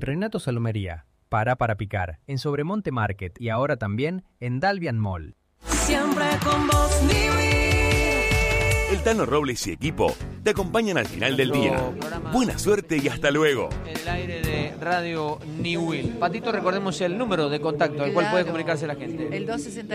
Renato Salomería, para picar, en Sobremonte Market y ahora también en Dalvian Mall. Siempre con vos, El Tano Robles y equipo te acompañan al final del día. Buena suerte y hasta luego. En el aire de Radio Newell. Patito, recordemos el número de contacto al cual puede comunicarse la gente. El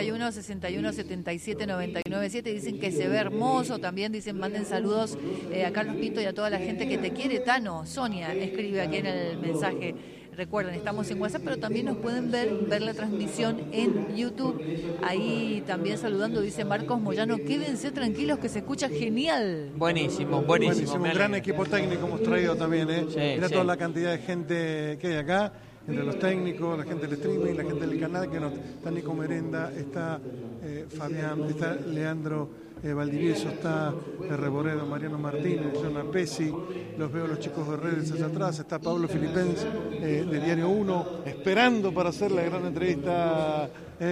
261-61-77-997. Dicen que se ve hermoso. También dicen, manden saludos a Carlos Pinto y a toda la gente que te quiere. Tano, Sonia, escribe aquí en el mensaje. Recuerden, estamos en WhatsApp, pero también nos pueden ver la transmisión en YouTube. Ahí también saludando, dice Marcos Moyano, quédense tranquilos que se escucha genial. Buenísimo. Un gran equipo técnico hemos traído también, ¿eh? Sí, Mira sí. toda la cantidad de gente que hay acá, entre los técnicos, la gente del streaming, la gente del canal, que está Nico Merenda, está Fabián, está Leandro Valdivieso, está Reboredo, Mariano Martínez, Jonah Pesci, los veo los chicos de redes allá atrás, está Pablo Filipens de Diario 1, esperando para hacer la gran entrevista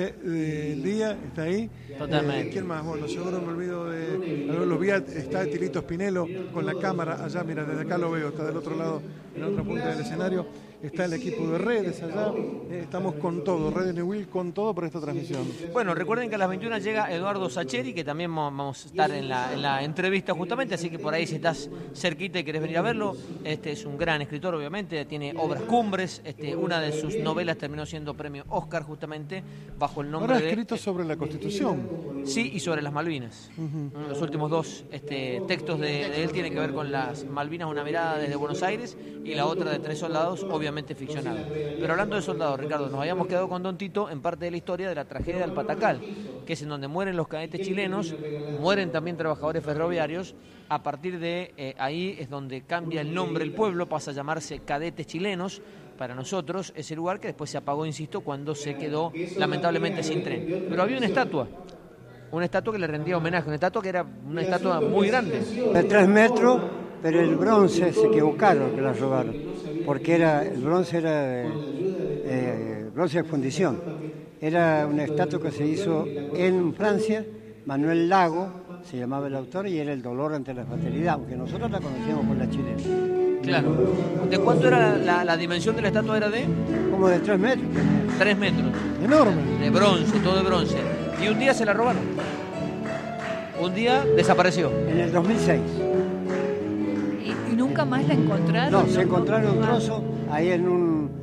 del día, está ahí. Totalmente. ¿Quién más? Bueno, seguro me olvido de... Lo vi, está Tilito Spinello con la cámara allá, mira, desde acá lo veo, está del otro lado, en la otra punta del escenario. Está el equipo de redes allá, estamos con todo, Redes Newell con todo por esta transmisión. Bueno, recuerden que a las 21 llega Eduardo Sacheri, que también vamos a estar en la entrevista justamente, así que por ahí si estás cerquita y querés venir a verlo, es un gran escritor obviamente, tiene obras cumbres, una de sus novelas terminó siendo premio Oscar justamente bajo el nombre Ahora ha escrito sobre la Constitución. Sí, y sobre las Malvinas. Los últimos dos textos de él tienen que ver con las Malvinas, una mirada desde Buenos Aires y la otra de Tres Soldados, obviamente ficcionado. Pero hablando de soldados, Ricardo, nos habíamos quedado con Don Tito en parte de la historia de la tragedia del Patacal, que es en donde mueren los cadetes chilenos, mueren también trabajadores ferroviarios. A partir de ahí es donde cambia el nombre el pueblo, pasa a llamarse Cadetes Chilenos. Para nosotros ese lugar que después se apagó, insisto, cuando se quedó lamentablemente sin tren. Pero había una estatua que le rendía homenaje, una estatua que era una estatua muy grande. De 3 metros, pero el bronce se equivocaron que la robaron, porque el bronce era bronce de fundición. Era una estatua que se hizo en Francia, Manuel Lago se llamaba el autor, y era el dolor ante la fatalidad, aunque nosotros la conocíamos por la chilena. Claro. ¿De cuánto era la dimensión de la estatua? ¿Era de? Como de 3 metros. 3 metros. Enorme. De bronce, todo de bronce. Y un día se la robaron. Un día desapareció. En el 2006. ¿Y nunca más la encontraron? No, se encontraron un trozo ahí en un...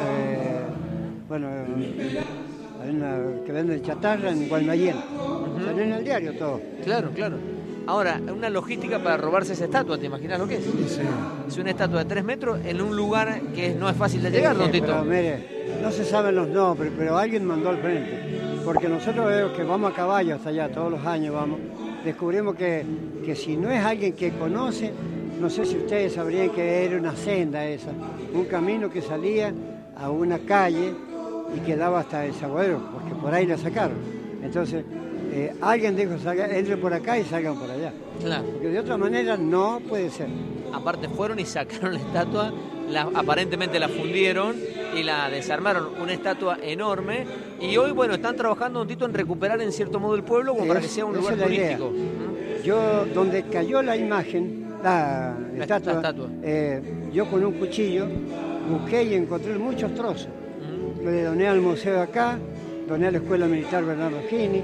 hay una que vende chatarra en Guaymallén. Salió en el diario todo. Claro. Ahora, una logística para robarse esa estatua, ¿te imaginas lo que es? Sí. Es una estatua de 3 metros en un lugar que no es fácil de llegar, Don Tito. Pero mire, no se saben los nombres, pero alguien mandó al frente. Porque nosotros vemos que vamos a caballo hasta allá, todos los años vamos. Descubrimos que si no es alguien que conoce, no sé si ustedes sabrían que era una senda esa, un camino que salía a una calle y quedaba hasta el Saguadero, porque por ahí la sacaron. Entonces, alguien dijo, entre por acá y salgan por allá. Claro. Porque de otra manera no puede ser. Aparte fueron y sacaron la estatua, aparentemente la fundieron y la desarmaron, una estatua enorme, y hoy, bueno, están trabajando, Don Tito, en recuperar en cierto modo el pueblo como para que sea un lugar turístico. Yo, donde cayó la imagen, la estatua. Yo con un cuchillo busqué y encontré muchos trozos. Le doné al museo de acá, doné a la Escuela Militar Bernardo Gini,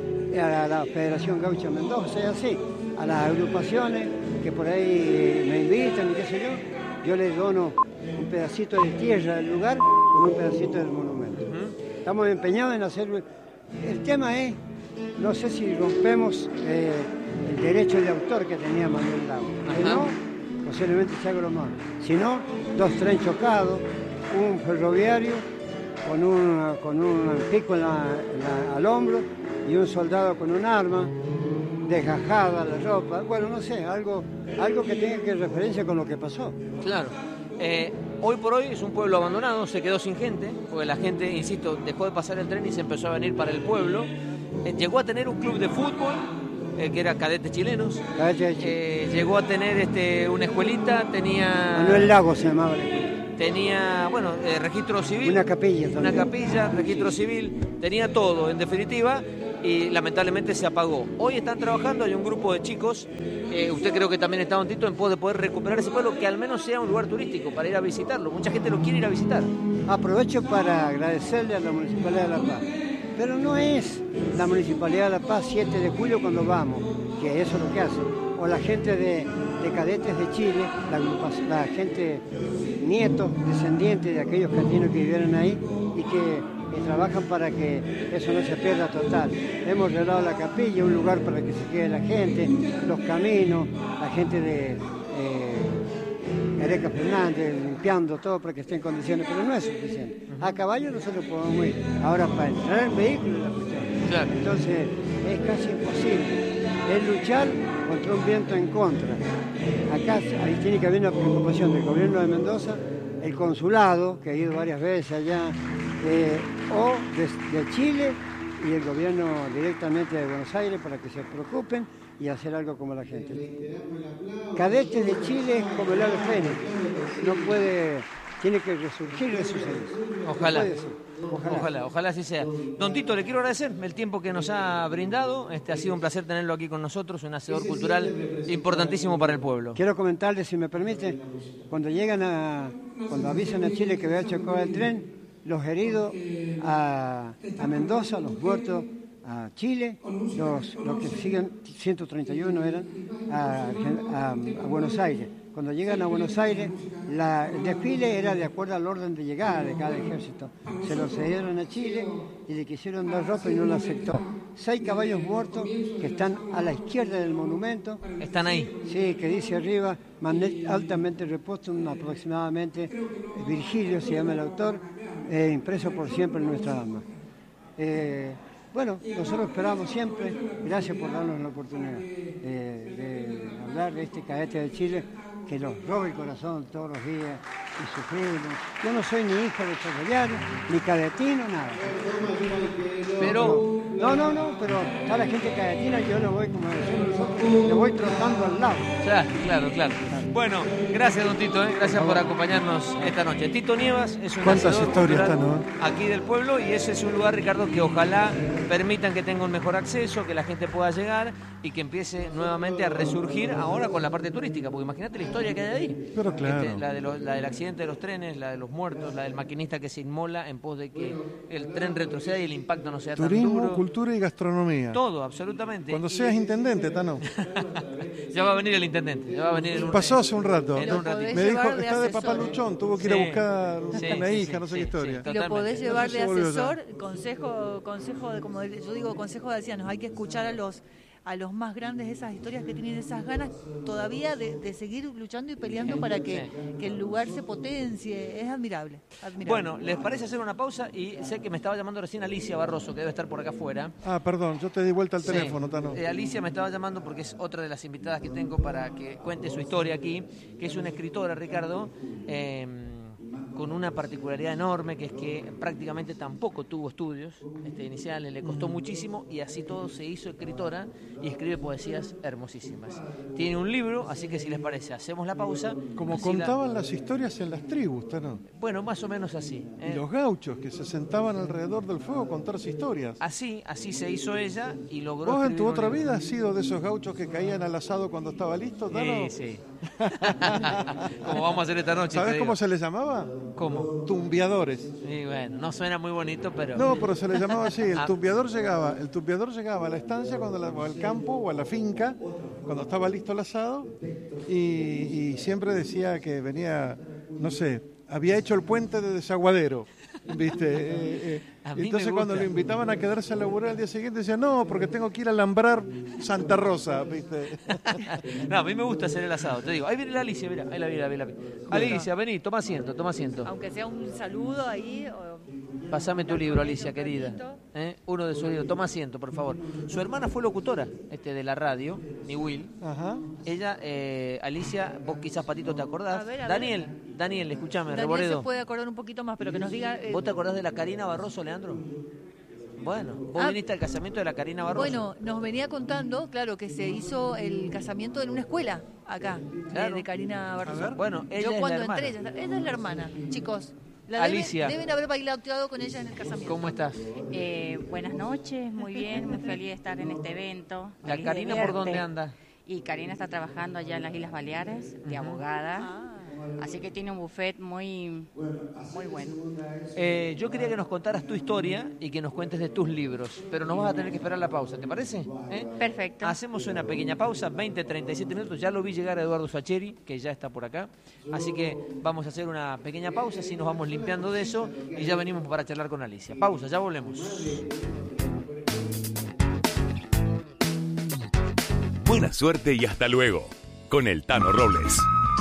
a la Federación Gaucha Mendoza y así, a las agrupaciones que por ahí me invitan y qué sé yo les dono un pedacito de tierra del lugar con un pedacito del monumento. Estamos empeñados en hacer... El tema es, no sé si rompemos el derecho de autor que tenía Manuel Lago. Si no, posiblemente se haga lo más. Si no, 2 trenes chocados, un ferroviario con un pico al hombro y un soldado con un arma, desgajada la ropa. Bueno, no sé, algo que tenga que referencia con lo que pasó. Claro. Hoy por hoy es un pueblo abandonado, se quedó sin gente, porque la gente, insisto, dejó de pasar el tren y se empezó a venir para el pueblo. Llegó a tener un club de fútbol, que era Cadetes Chilenos. Llegó a tener una escuelita, tenía... Manuel Lago se llamaba la escuela. Tenía, bueno, registro civil. Una capilla también. Una capilla, registro civil, tenía todo, en definitiva. y lamentablemente se apagó. Hoy están trabajando, hay un grupo de chicos, usted creo que también está, don Tito, en pos de poder recuperar ese pueblo, que al menos sea un lugar turístico para ir a visitarlo. Mucha gente lo quiere ir a visitar. Aprovecho para agradecerle a la Municipalidad de La Paz, pero no es la Municipalidad de La Paz 7 de julio cuando vamos, que eso es lo que hace, o la gente de Cadetes de Chile, la gente, nietos, descendientes de aquellos catinos que vivieron ahí y que trabajan para que eso no se pierda total. Hemos arreglado la capilla, un lugar para que se quede la gente, los caminos, la gente de Areca Fernández, limpiando todo para que esté en condiciones, pero no es suficiente. A caballo nosotros podemos ir. Ahora para entrar en vehículo es la cuestión. Claro. Entonces es casi imposible. Es luchar contra un viento en contra. Acá ahí tiene que haber una preocupación del gobierno de Mendoza, el consulado, que ha ido varias veces allá, o de Chile y el gobierno directamente de Buenos Aires para que se preocupen y hacer algo como la gente. Cadetes de Chile es como el ave fénix, no puede, tiene que resurgir de sus cenizas. Ojalá. Ojalá así sea. Don Tito, le quiero agradecer el tiempo que nos ha brindado. Ha sido un placer tenerlo aquí con nosotros, un hacedor cultural importantísimo para el pueblo. Quiero comentarles, si me permite, cuando avisan a Chile que va a chocar el tren, los heridos a Mendoza, los muertos a Chile, los que siguen, 131 eran, a Buenos Aires. Cuando llegan a Buenos Aires, el desfile era de acuerdo al orden de llegada de cada ejército. Se lo cedieron a Chile y le quisieron dar ropa y no lo aceptó. 6 caballos muertos que están a la izquierda del monumento. ¿Están ahí? Sí, que dice arriba, altamente repuesto, aproximadamente, Virgilio se llama el autor, impreso por siempre en nuestra alma. Bueno, nosotros esperamos siempre, gracias por darnos la oportunidad de hablar de este cadete de Chile, que nos roba el corazón todos los días y sufrimos. Yo no soy ni hijo de ferroviario, ni cadetino, nada. Pero... No, pero está la gente cadetina, yo le voy, como decimos nosotros, le voy trotando al lado. Claro. Bueno, gracias, don Tito, gracias por acompañarnos esta noche. Tito Nievas es un ¿cuántas hacedor historias cultural están, aquí del pueblo, y ese es un lugar, Ricardo, que ojalá permitan que tenga un mejor acceso, que la gente pueda llegar y que empiece nuevamente a resurgir ahora con la parte turística, porque imagínate la historia que hay ahí. Pero claro. La del accidente de los trenes, la de los muertos, la del maquinista que se inmola en pos de que el tren retroceda y el impacto no sea Turismo, tan duro. Cultura y gastronomía. Todo, absolutamente. Cuando seas intendente, Tano. Ya va a venir el intendente. Ya va a venir en un, pasó hace un rato. En un ratito. Me dijo que está de asesor, papaluchón, tuvo que ir a buscar una hija, no sé qué historia. Y lo podés llevar de Entonces se asesor, consejo de, como yo digo, consejo de ancianos. Hay que escuchar a los más grandes esas historias que tienen esas ganas todavía de seguir luchando y peleando para que el lugar se potencie. Es admirable. Bueno, ¿les parece hacer una pausa? Y sé que me estaba llamando recién Alicia Barroso, que debe estar por acá afuera. Perdón, yo te di vuelta al teléfono, Tano. Alicia me estaba llamando porque es otra de las invitadas que tengo para que cuente su historia aquí, que es una escritora, Ricardo, con una particularidad enorme, que es que prácticamente tampoco tuvo estudios iniciales, le costó muchísimo y así todo se hizo escritora y escribe poesías hermosísimas. Tiene un libro, así que si les parece, hacemos la pausa. Como contaban las historias en las tribus, ¿no? Bueno, más o menos así. Y los gauchos que se sentaban alrededor del fuego a contarse historias. Así se hizo ella y logró. ¿Vos en tu otra vida has sido de esos gauchos que caían al asado cuando estaba listo, Tano? Sí. Como vamos a hacer esta noche. ¿Sabés cómo se les llamaba? ¿Cómo? Tumbiadores. Y bueno, no suena muy bonito, pero... No, pero se les llamaba así. El tumbiador llegaba a la estancia, o al campo o a la finca, cuando estaba listo el asado, y siempre decía que venía, no sé, había hecho el puente de Desaguadero, ¿viste? Entonces cuando lo invitaban a quedarse a laburar al día siguiente decía, no, porque tengo que ir a alambrar Santa Rosa, ¿viste? No, a mí me gusta hacer el asado, te digo. Ahí viene la Alicia, mira, ahí la vi. Alicia, vení, toma asiento. Aunque sea un saludo ahí. Pásame tu libro, Alicia, querida. Uno de sus libros. Toma asiento, por favor. Su hermana fue locutora de la radio, mi Will. Ajá. Ella, Alicia, vos quizás, Patito, ¿te acordás? A ver. Daniel, escúchame, Daniel Reboredo. se puede acordar un poquito más, pero que nos diga... ¿Vos te acordás de la Karina Barroso, Leandro? Bueno, vos viniste al casamiento de la Karina Barroso. Bueno, nos venía contando, claro, que se hizo el casamiento en una escuela acá, claro, de Karina Barroso. Bueno, ella yo es cuando la hermana. entré, ella es la hermana, chicos. Alicia. Deben haber bailado con ella en el casamiento. ¿Cómo estás? Buenas noches, muy bien, muy feliz de estar en este evento. ¿La Karina por dónde anda? Y Karina está trabajando allá en las Islas Baleares, de abogada. Así que tiene un buffet muy bueno. Yo quería que nos contaras tu historia y que nos cuentes de tus libros, pero nos vas a tener que esperar la pausa, ¿te parece? Perfecto. Hacemos una pequeña pausa, 20-37 minutos. Ya lo vi llegar a Eduardo Sacheri, que ya está por acá. Así que vamos a hacer una pequeña pausa, así nos vamos limpiando de eso y ya venimos para charlar con Alicia. Pausa, ya volvemos. Buena suerte y hasta luego. Con el Tano Robles.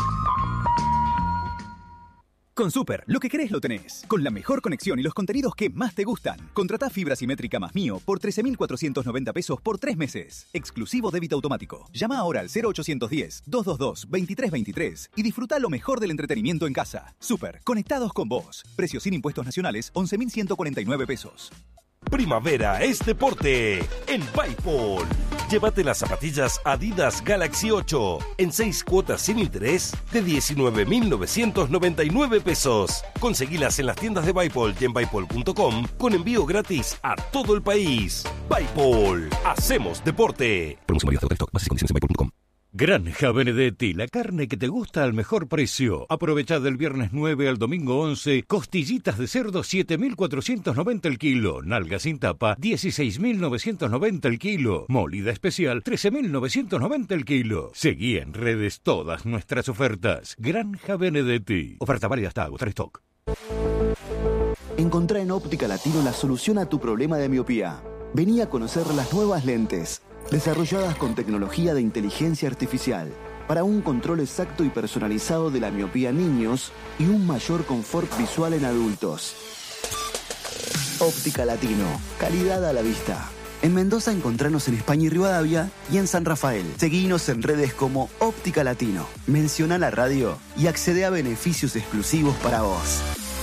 Con Super, lo que querés lo tenés. Con la mejor conexión y los contenidos que más te gustan. Contratá fibra simétrica más Mío por 13.490 pesos por 3 meses. Exclusivo débito automático. Llama ahora al 0810-222-2323 y disfruta lo mejor del entretenimiento en casa. Super, conectados con vos. Precio sin impuestos nacionales, 11.149 pesos. Primavera es deporte en Bipol. Llévate las zapatillas Adidas Galaxy 8 en 6 cuotas sin interés de 19.999 pesos. Conseguilas en las tiendas de Bipol y en Bipol.com con envío gratis a todo el país. Bipol, hacemos deporte. Promoción válida hasta stock. Bases y condiciones en Bipol.com. Granja Benedetti, la carne que te gusta al mejor precio. Aprovecha del viernes 9 al domingo 11, costillitas de cerdo 7.490 el kilo, nalga sin tapa 16.990 el kilo, molida especial 13.990 el kilo. Seguí en redes todas nuestras ofertas. Granja Benedetti. Oferta válida hasta agotar stock. Encontrá en Óptica Latino la solución a tu problema de miopía. Vení a conocer las nuevas lentes, desarrolladas con tecnología de inteligencia artificial, para un control exacto y personalizado de la miopía en niños y un mayor confort visual en adultos. Óptica Latino, calidad a la vista. En Mendoza encontranos en España y Rivadavia y en San Rafael. Seguinos en redes como Óptica Latino. Menciona la radio y accede a beneficios exclusivos para vos.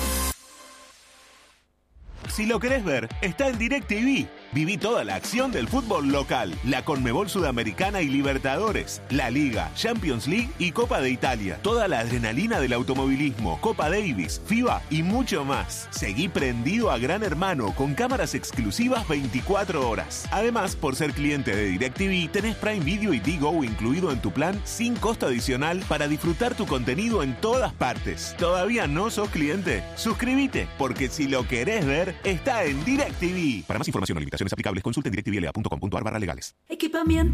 Si lo querés ver, está en DirecTV. Viví toda la acción del fútbol local, la Conmebol Sudamericana y Libertadores, la Liga, Champions League y Copa de Italia. Toda la adrenalina del automovilismo, Copa Davis, FIBA y mucho más. Seguí prendido a Gran Hermano con cámaras exclusivas 24 horas. Además, por ser cliente de DirecTV, tenés Prime Video y Digo incluido en tu plan sin costo adicional para disfrutar tu contenido en todas partes. ¿Todavía no sos cliente? Suscríbete, porque si lo querés ver, está en DirecTV. Para más información o limitaciones aplicables, consulte en directvla.com.ar/legales. Equipamiento